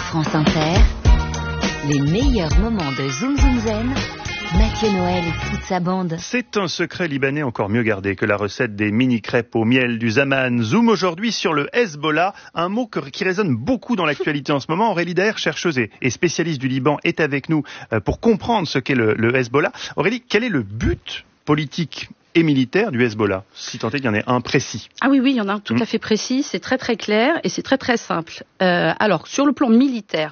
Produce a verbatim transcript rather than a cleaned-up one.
France Inter, les meilleurs moments de Zoom Zoom Zen, Mathieu Noël et toute sa bande. C'est un secret libanais encore mieux gardé que la recette des mini-crêpes au miel du Zaman. Zoom aujourd'hui sur le Hezbollah, un mot qui résonne beaucoup dans l'actualité en ce moment. Aurélie Daher, chercheuse et spécialiste du Liban, est avec nous pour comprendre ce qu'est le, le Hezbollah. Aurélie, quel est le but politique et militaire du Hezbollah, si tant est qu'il y en ait un précis? Ah oui, oui, il y en a un tout mmh. à fait précis, c'est très très clair et c'est très très simple. Euh, alors, sur le plan militaire,